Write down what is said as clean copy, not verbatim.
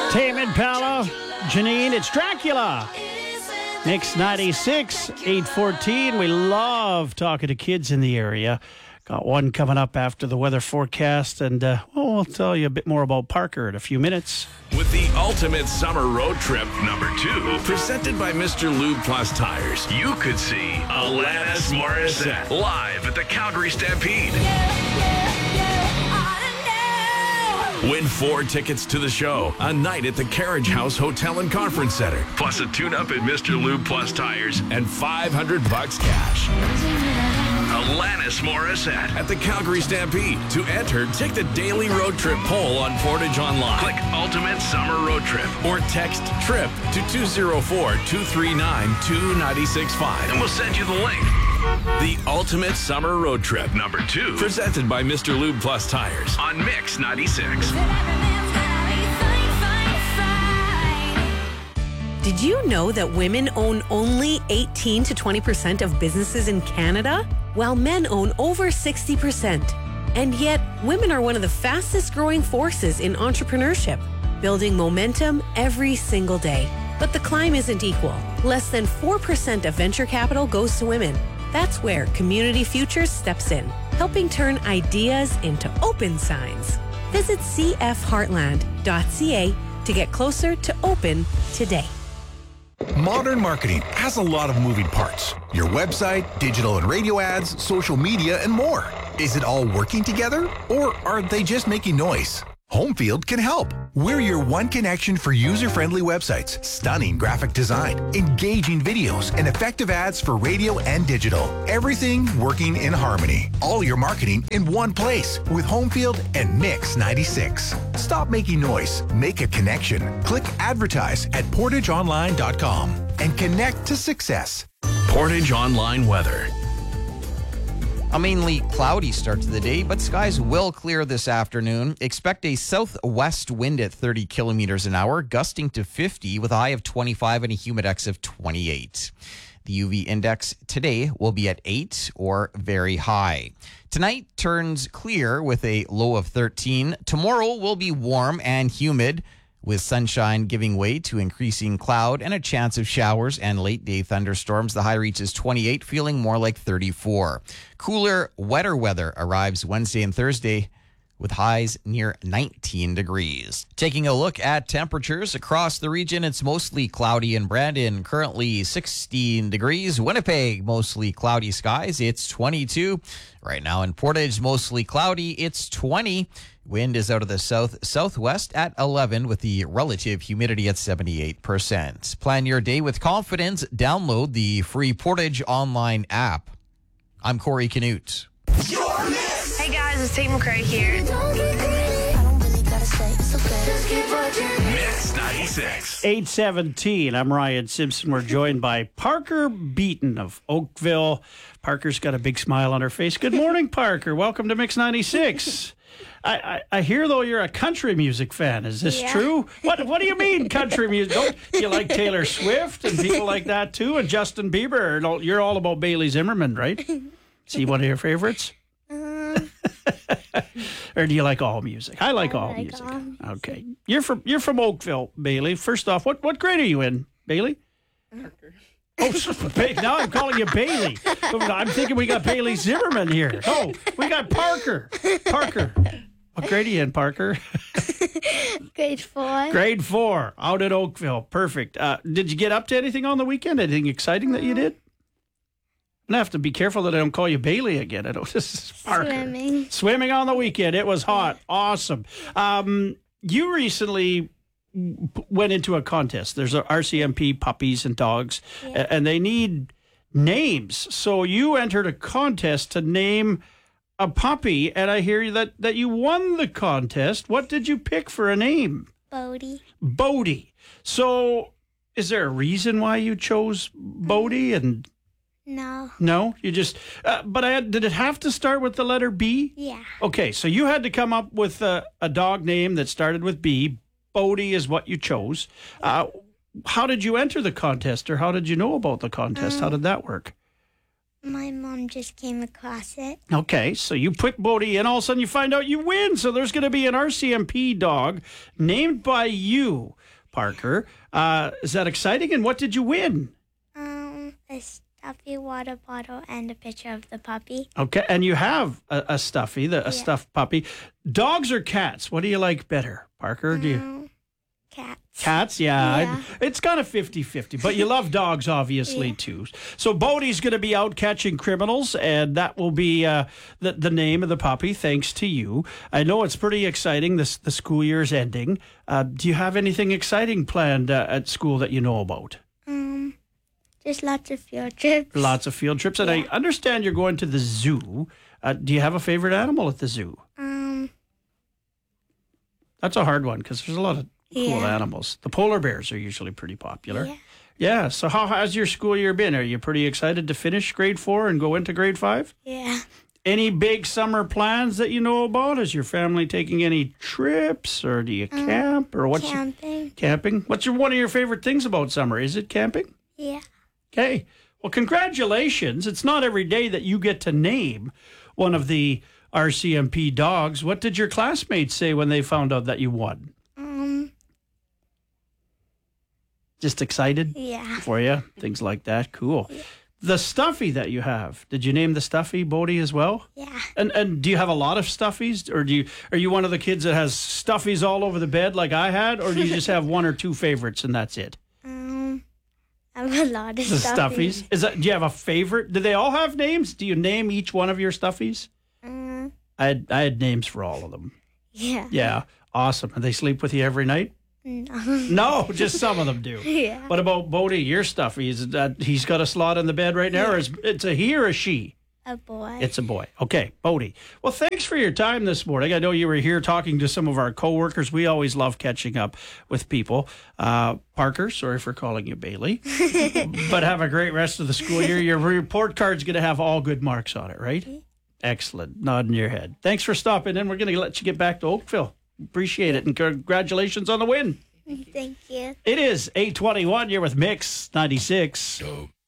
Tame Impala, Janine, it's Dracula. Mix 96, 8:14. We love talking to kids in the area. Got one coming up after the weather forecast, and we'll tell you a bit more about Parker in a few minutes. With the ultimate summer road trip number 2, presented by Mr. Lube Plus Tires, you could see Alanis Morissette live at the Calgary Stampede. Win 4 tickets to the show, a night at the Carriage House Hotel and Conference Center, plus a tune-up at Mr. Lube Plus Tires, and $500 cash. Alanis Morissette at the Calgary Stampede. To enter, take the daily road trip poll on Portage Online. Click Ultimate Summer Road Trip or text TRIP to 204-239-2965 and we'll send you the link. The Ultimate Summer Road Trip number 2, presented by Mr. Lube Plus Tires on Mix 96. Did you know that women own only 18 to 20% of businesses in Canada, while men own over 60%? And yet, women are one of the fastest growing forces in entrepreneurship, building momentum every single day. But the climb isn't equal. Less than 4% of venture capital goes to women. That's where Community Futures steps in, helping turn ideas into open signs. Visit cfheartland.ca to get closer to open today. Modern marketing has a lot of moving parts. Your website, digital and radio ads, social media, and more. Is it all working together, or are they just making noise? Homefield can help. We're your one connection for user-friendly websites, stunning graphic design, engaging videos, and effective ads for radio and digital. Everything working in harmony. All your marketing in one place with Homefield and Mix 96. Stop making noise. Make a connection. Click advertise at portageonline.com and connect to success. Portage Online weather. A mainly cloudy start to the day, but skies will clear this afternoon. Expect a southwest wind at 30 kilometers an hour, gusting to 50 with a high of 25 and a humidex of 28. The UV index today will be at 8 or very high. Tonight turns clear with a low of 13. Tomorrow will be warm and humid, with sunshine giving way to increasing cloud and a chance of showers and late-day thunderstorms. The high reaches 28, feeling more like 34. Cooler, wetter weather arrives Wednesday and Thursday with highs near 19 degrees. Taking a look at temperatures across the region, it's mostly cloudy in Brandon, currently 16 degrees. Winnipeg, mostly cloudy skies, it's 22. Right now in Portage, mostly cloudy, it's 20. Wind is out of the southwest at 11 with the relative humidity at 78%. Plan your day with confidence. Download the free Portage Online app. I'm Corey Canute. Hey guys, it's Tate McRae here. Mix 96. 8:17. I'm Ryan Simpson. We're joined by Parker Beaton of Oakville. Parker's got a big smile on her face. Good morning, Parker. Welcome to Mix 96. I hear, though, you're a country music fan. Is this true? What do you mean, country music? Don't you like Taylor Swift and people like that, too? And Justin Bieber? You're all about Bailey Zimmerman, right? Is he one of your favorites? Or do you like all music? I like all music. Okay. You're from Oakville, Bailey. First off, what grade are you in, Bailey? Parker. Oh, now I'm calling you Bailey. I'm thinking we got Bailey Zimmerman here. Oh, we got Parker. Parker. What grade are you in, Parker? Grade 4. Grade 4, out at Oakville. Perfect. Did you get up to anything on the weekend? Anything exciting that you did? I'm going to have to be careful that I don't call you Bailey again. This is Parker. Swimming on the weekend. It was hot. Awesome. You recently went into a contest. There's a RCMP puppies and dogs, and they need names. So you entered a contest to name a puppy, and I hear that you won the contest. What did you pick for a name? Bodie. Bodie. So is there a reason why you chose Bodie? And no, you just. But did it have to start with the letter B? Yeah. Okay, so you had to come up with a dog name that started with B. Bodie is what you chose. How did you enter the contest, or how did you know about the contest? How did that work? My Mom just came across it. Okay, so you put Bodhi in, all of a sudden you find out you win. So there's going to be an RCMP dog named by you, Parker. Is that exciting? And what did you win? A stuffy water bottle and a picture of the puppy. Okay, and you have a stuffy, a stuffed puppy. Dogs or cats? What do you like better, Parker? Do you? Cats. Cats, yeah. It's kind of 50-50, but you love dogs, obviously, too. So Bodhi's going to be out catching criminals, and that will be the name of the puppy, thanks to you. I know it's pretty exciting. The school year is ending. Do you have anything exciting planned at school that you know about? Just lots of field trips. Lots of field trips. And I understand you're going to the zoo. Do you have a favorite animal at the zoo? That's a hard one because there's a lot of cool animals. The polar bears are usually pretty popular. Yeah. So how has your school year been? Are you pretty excited to finish grade 4 and go into grade 5? Yeah. Any big summer plans that you know about? Is your family taking any trips, or do you camp, or what's camping? Camping. What's one of your favorite things about summer? Is it camping? Yeah. Okay. Well, congratulations. It's not every day that you get to name one of the RCMP dogs. What did your classmates say when they found out that you won? Just excited? Yeah. For you? Things like that? Cool. Yeah. The stuffy that you have, did you name the stuffy Bodhi as well? Yeah. And do you have a lot of stuffies? Or are you one of the kids that has stuffies all over the bed like I had? Or do you just have one or two favorites and that's it? I have a lot of stuffies. Do you have a favorite? Do they all have names? Do you name each one of your stuffies? I had names for all of them. Yeah. Yeah. Awesome. And they sleep with you every night? No, just some of them do. Yeah. What about Bodhi, your stuffy? Is that he's got a slot in the bed right now, or it's a he or a she? A boy. It's a boy. Okay, Bodhi. Well, thanks for your time this morning. I know you were here talking to some of our coworkers. We always love catching up with people. Parker, sorry for calling you Bailey, but have a great rest of the school year. Your report card's going to have all good marks on it, right? Excellent. Nodding your head. Thanks for stopping in. We're going to let you get back to Oakville. Appreciate it, and congratulations on the win. Thank you. It is 8:21. You're with Mix 96.